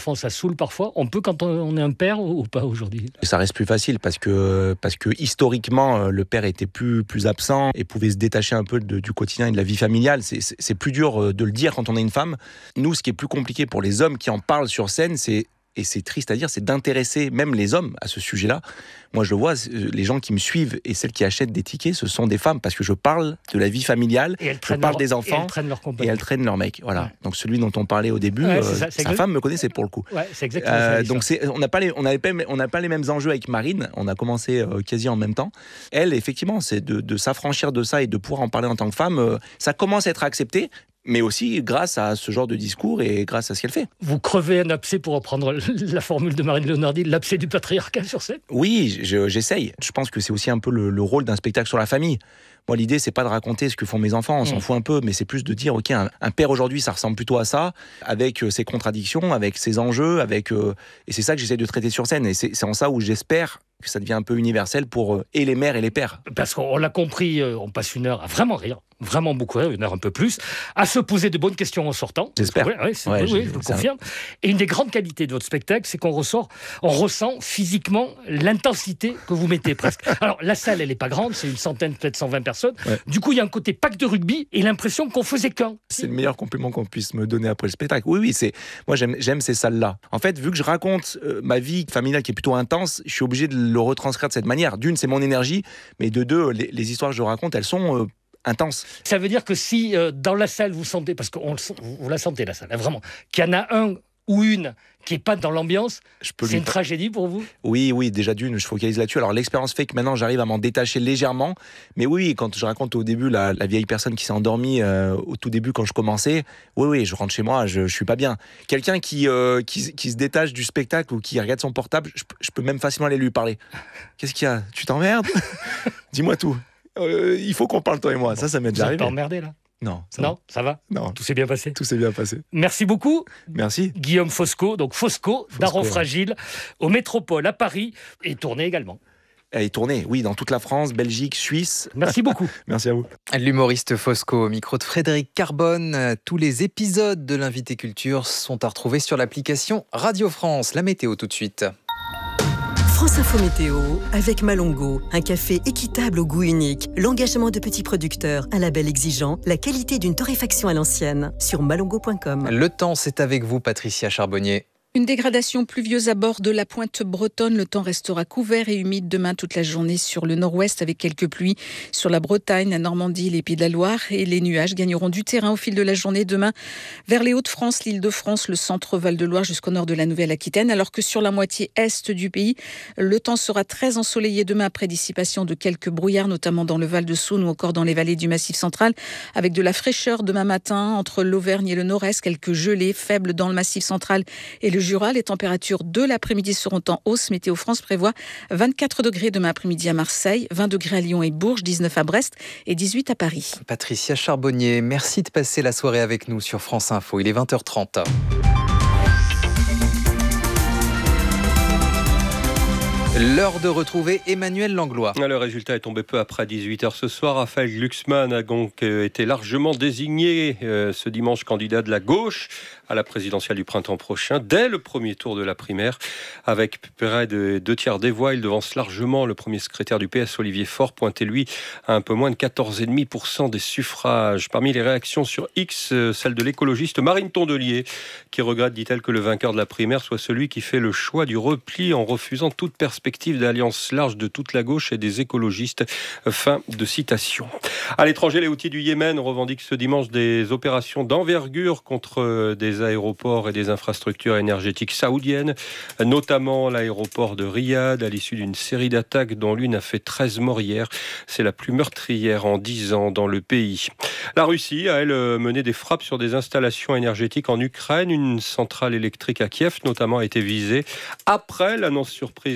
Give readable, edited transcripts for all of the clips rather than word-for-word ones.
enfants, ça saoule parfois. On peut quand on est un père ou pas aujourd'hui? Ça reste plus facile parce que historiquement, le père était plus absent et pouvait se détacher un peu du quotidien et de la vie familiale. C'est plus dur de le dire quand on est une femme. Nous, ce qui est plus compliqué pour les hommes qui en parlent sur scène, et c'est triste à dire, c'est d'intéresser même les hommes à ce sujet-là. Moi, je le vois, les gens qui me suivent et celles qui achètent des tickets, ce sont des femmes, parce que je parle de la vie familiale, je parle des enfants, et elles traînent leur compagnie. Et elles traînent leur mec. Voilà. Ouais. Donc celui dont on parlait au début, sa femme me connaissait pour le coup. Ouais, c'est exactement ça. Donc on n'a pas les mêmes enjeux avec Marine. On a commencé quasi en même temps. Elle, effectivement, c'est de s'affranchir de ça et de pouvoir en parler en tant que femme. Ça commence à être accepté, mais aussi grâce à ce genre de discours et grâce à ce qu'elle fait. Vous crevez un abcès, pour reprendre la formule de Marine Leonardi, l'abcès du patriarcat sur scène? Oui, j'essaye. Je pense que c'est aussi un peu le rôle d'un spectacle sur la famille. Moi, l'idée, c'est pas de raconter ce que font mes enfants, on s'en fout un peu, mais c'est plus de dire, ok, un père aujourd'hui, ça ressemble plutôt à ça, avec ses contradictions, avec ses enjeux, et c'est ça que j'essaie de traiter sur scène. Et c'est en ça où j'espère que ça devient un peu universel pour et les mères et les pères. Parce qu'on l'a compris, on passe une heure à vraiment rire, vraiment beaucoup rire, une heure un peu plus, à se poser de bonnes questions en sortant. J'espère. Oui, je vous le confirme. Et une des grandes qualités de votre spectacle, c'est qu'on ressent physiquement l'intensité que vous mettez presque. Alors, la salle, elle n'est pas grande, c'est une centaine, peut-être 120 personnes. Ouais. Du coup, il y a un côté pack de rugby et l'impression qu'on faisait qu'un. C'est le meilleur compliment qu'on puisse me donner après le spectacle. Oui, moi j'aime ces salles-là. En fait, vu que je raconte ma vie familiale qui est plutôt intense, je suis obligé de le retranscrire de cette manière. D'une, c'est mon énergie, mais de deux, les histoires que je raconte, elles sont intenses. Ça veut dire que si dans la salle vous sentez, parce que vous la sentez la salle, hein, vraiment, qu'il y en a un ou une qui n'est pas dans l'ambiance, c'est une tragédie pour vous? Oui, déjà d'une, je focalise là-dessus. Alors l'expérience fait que maintenant j'arrive à m'en détacher légèrement, mais oui, quand je raconte au début la vieille personne qui s'est endormie au tout début quand je commençais, oui, je rentre chez moi, je suis pas bien. Quelqu'un qui se détache du spectacle ou qui regarde son portable, je peux même facilement aller lui parler. Qu'est-ce qu'il y a? Tu t'emmerdes? Dis-moi tout. Il faut qu'on parle toi et moi. Bon, ça m'est déjà arrivé. Vous êtes pas emmerdé là? Non, ça va. Non. Tout s'est bien passé. Tout s'est bien passé. Merci beaucoup. Merci. Guillaume Fosco, donc Fosco, Daron Fragile, au Métropole à Paris, et tourné également. Elle est tournée, oui, dans toute la France, Belgique, Suisse. Merci beaucoup. Merci à vous. L'humoriste Fosco au micro de Frédéric Carbone. Tous les épisodes de l'Invité Culture sont à retrouver sur l'application Radio France. La météo tout de suite. France Info Météo avec Malongo, un café équitable au goût unique, l'engagement de petits producteurs, un label exigeant, la qualité d'une torréfaction à l'ancienne, sur malongo.com. Le temps, c'est avec vous, Patricia Charbonnier. Une dégradation pluvieuse à bord de la pointe bretonne. Le temps restera couvert et humide demain toute la journée sur le nord-ouest avec quelques pluies sur la Bretagne, la Normandie, les Pays de la Loire. Et les nuages gagneront du terrain au fil de la journée demain vers les Hauts-de-France, l'Île-de-France, le centre Val-de-Loire jusqu'au nord de la Nouvelle-Aquitaine. Alors que sur la moitié est du pays, le temps sera très ensoleillé demain après dissipation de quelques brouillards, notamment dans le Val-de-Saône ou encore dans les vallées du Massif central. Avec de la fraîcheur demain matin entre l'Auvergne et le Nord-Est, quelques gelées faibles dans le Massif central et le Jura. Les températures de l'après-midi seront en hausse. Météo France prévoit 24 degrés demain après-midi à Marseille, 20 degrés à Lyon et Bourges, 19 à Brest et 18 à Paris. Patricia Charbonnier, merci de passer la soirée avec nous sur France Info. Il est 20h30. L'heure de retrouver Emmanuel Langlois. Le résultat est tombé peu après 18h ce soir. Raphaël Glucksmann a donc été largement désigné ce dimanche candidat de la gauche à la présidentielle du printemps prochain, dès le premier tour de la primaire. Avec près de 2/3 des voix, il devance largement le premier secrétaire du PS, Olivier Faure, pointé lui à un peu moins de 14,5% des suffrages. Parmi les réactions sur X, celle de l'écologiste Marine Tondelier, qui regrette, dit-elle, que le vainqueur de la primaire soit celui qui fait le choix du repli en refusant toute perspective d'alliance large de toute la gauche et des écologistes. Fin de citation. À l'étranger, les Houthis du Yémen revendiquent ce dimanche des opérations d'envergure contre des aéroports et des infrastructures énergétiques saoudiennes, notamment l'aéroport de Riyad, à l'issue d'une série d'attaques dont l'une a fait 13 morts hier. C'est la plus meurtrière en 10 ans dans le pays. La Russie a, elle, mené des frappes sur des installations énergétiques en Ukraine. Une centrale électrique à Kiev, notamment, a été visée après l'annonce surprise de Donald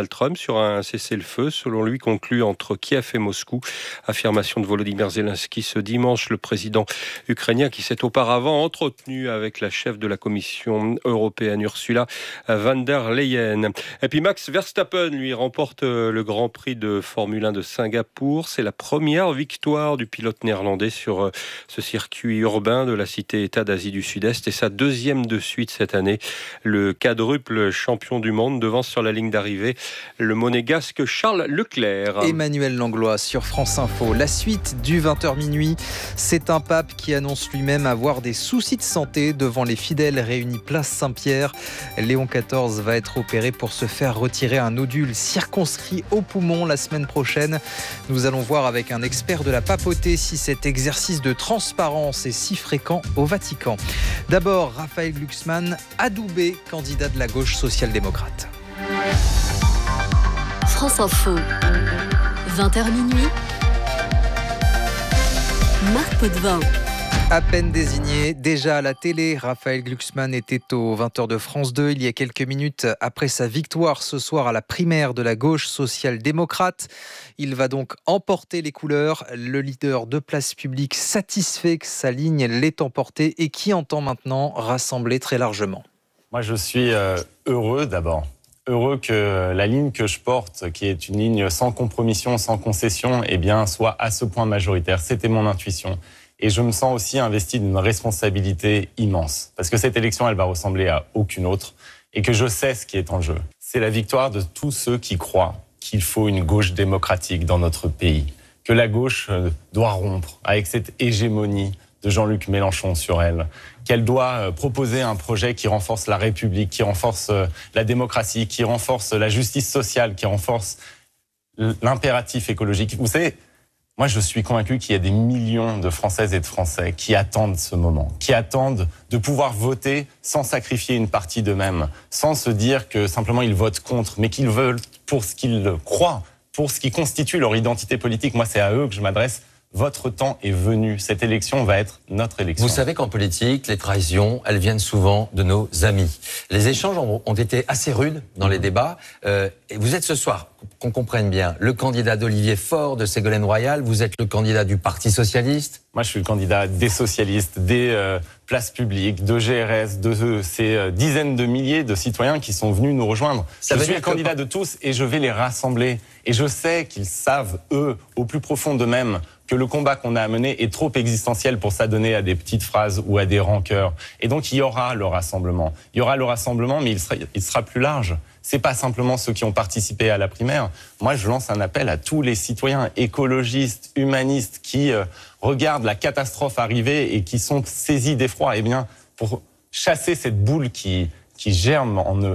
Donald Trump sur un cessez-le-feu, selon lui conclu entre Kiev et Moscou. Affirmation de Volodymyr Zelensky ce dimanche, le président ukrainien qui s'est auparavant entretenu avec la chef de la Commission européenne Ursula von der Leyen. Et puis Max Verstappen, lui, remporte le Grand Prix de Formule 1 de Singapour. C'est la première victoire du pilote néerlandais sur ce circuit urbain de la cité-État d'Asie du Sud-Est et sa deuxième de suite cette année. Le quadruple champion du monde devance sur la ligne d'arrivée le monégasque Charles Leclerc. Emmanuel Langlois sur France Info. La suite du 20h minuit, c'est un pape qui annonce lui-même avoir des soucis de santé devant les fidèles réunis place Saint-Pierre. Léon XIV va être opéré pour se faire retirer un nodule circonscrit au poumon la semaine prochaine. Nous allons voir avec un expert de la papauté si cet exercice de transparence est si fréquent au Vatican. D'abord, Raphaël Glucksmann, adoubé, candidat de la gauche social-démocrate. France Info, 20h minuit, Marc Potvin. À peine désigné, déjà à la télé, Raphaël Glucksmann était au 20h de France 2 il y a quelques minutes après sa victoire ce soir à la primaire de la gauche social-démocrate. Il va donc emporter les couleurs. Le leader de Place Publique satisfait que sa ligne l'ait emportée et qui entend maintenant rassembler très largement. Moi, je suis heureux d'abord. Heureux que la ligne que je porte, qui est une ligne sans compromission, sans concession, soit à ce point majoritaire. C'était mon intuition. Et je me sens aussi investi d'une responsabilité immense. Parce que cette élection, elle va ressembler à aucune autre. Et que je sais ce qui est en jeu. C'est la victoire de tous ceux qui croient qu'il faut une gauche démocratique dans notre pays. Que la gauche doit rompre avec cette hégémonie de Jean-Luc Mélenchon sur elle. Qu'elle doit proposer un projet qui renforce la République, qui renforce la démocratie, qui renforce la justice sociale, qui renforce l'impératif écologique. Vous savez, moi, je suis convaincu qu'il y a des millions de Françaises et de Français qui attendent ce moment, qui attendent de pouvoir voter sans sacrifier une partie d'eux-mêmes, sans se dire que simplement ils votent contre, mais qu'ils veulent pour ce qu'ils croient, pour ce qui constitue leur identité politique. Moi, c'est à eux que je m'adresse. Votre temps est venu. Cette élection va être notre élection. Vous savez qu'en politique, les trahisons, elles viennent souvent de nos amis. Les échanges ont été assez rudes dans les débats. Et vous êtes ce soir, qu'on comprenne bien, le candidat d'Olivier Faure, de Ségolène Royal. Vous êtes le candidat du Parti Socialiste. Moi, je suis le candidat des socialistes, des places publiques, de GRS, de ces dizaines de milliers de citoyens qui sont venus nous rejoindre. Je suis le candidat de tous et je vais les rassembler. Et je sais qu'ils savent, eux, au plus profond d'eux-mêmes, que le combat qu'on a à mener est trop existentiel pour s'adonner à des petites phrases ou à des rancœurs. Et donc, il y aura le rassemblement. Il y aura le rassemblement, mais il sera plus large. C'est pas simplement ceux qui ont participé à la primaire. Moi, je lance un appel à tous les citoyens écologistes, humanistes, qui regardent la catastrophe arriver et qui sont saisis d'effroi. Pour chasser cette boule qui germe en eux,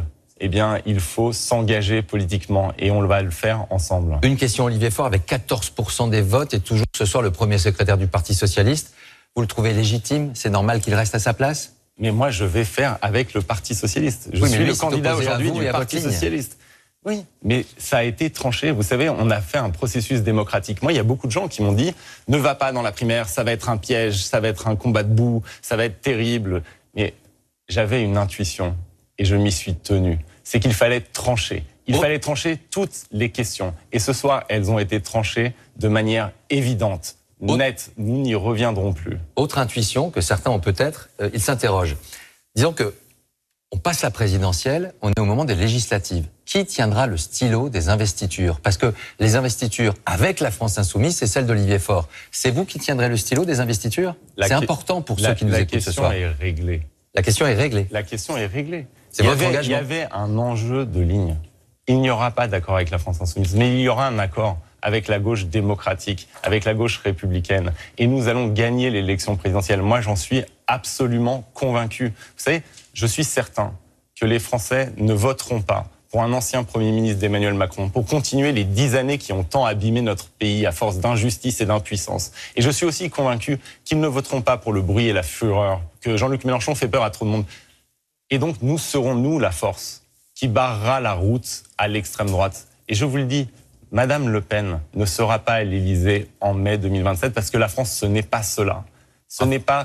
il faut s'engager politiquement et on va le faire ensemble. Une question, Olivier Faure, avec 14% des votes et toujours ce soir le premier secrétaire du Parti Socialiste. Vous le trouvez légitime? C'est normal qu'il reste à sa place? Mais moi, je vais faire avec le Parti Socialiste. Je suis le candidat aujourd'hui du Parti Socialiste. Oui, mais ça a été tranché. Vous savez, on a fait un processus démocratique. Moi, il y a beaucoup de gens qui m'ont dit « Ne va pas dans la primaire, ça va être un piège, ça va être un combat de boue, ça va être terrible. » Mais j'avais une intuition et je m'y suis tenu. C'est qu'il fallait trancher. Il fallait trancher toutes les questions. Et ce soir, elles ont été tranchées de manière évidente. Net, nous n'y reviendrons plus. Autre intuition que certains ont peut-être, ils s'interrogent. Disons que on passe la présidentielle, on est au moment des législatives. Qui tiendra le stylo des investitures? Parce que les investitures avec la France Insoumise, c'est celle d'Olivier Faure. C'est vous qui tiendrez le stylo des investitures? C'est important pour ceux qui nous écoutent ce soir. La question est réglée. La question est réglée. La question est réglée. C'est votre engagement. Il y avait un enjeu de ligne. Il n'y aura pas d'accord avec la France Insoumise, mais il y aura un accord avec la gauche démocratique, avec la gauche républicaine. Et nous allons gagner l'élection présidentielle. Moi, j'en suis absolument convaincu. Vous savez, je suis certain que les Français ne voteront pas pour un ancien Premier ministre d'Emmanuel Macron, pour continuer les 10 années qui ont tant abîmé notre pays à force d'injustice et d'impuissance. Et je suis aussi convaincu qu'ils ne voteront pas pour le bruit et la fureur, que Jean-Luc Mélenchon fait peur à trop de monde. Et donc, nous serons, nous, la force qui barrera la route à l'extrême droite. Et je vous le dis, Madame Le Pen ne sera pas à l'Élysée en mai 2027 parce que la France, ce n'est pas cela. Ce n'est pas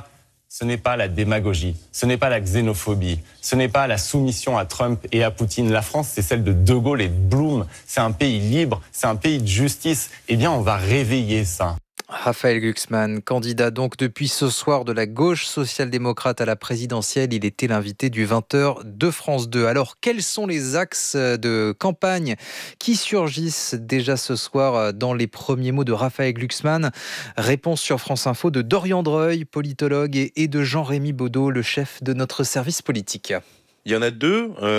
ce n'est pas la démagogie, ce n'est pas la xénophobie, ce n'est pas la soumission à Trump et à Poutine. La France, c'est celle de De Gaulle et de Blum. C'est un pays libre, c'est un pays de justice. Eh bien, on va réveiller ça. Raphaël Glucksmann, candidat donc depuis ce soir de la gauche social-démocrate à la présidentielle. Il était l'invité du 20h de France 2. Alors, quels sont les axes de campagne qui surgissent déjà ce soir dans les premiers mots de Raphaël Glucksmann? Réponse sur France Info de Dorian Dreuil, politologue, et de Jean-Rémy Baudot, le chef de notre service politique. Il y en a deux.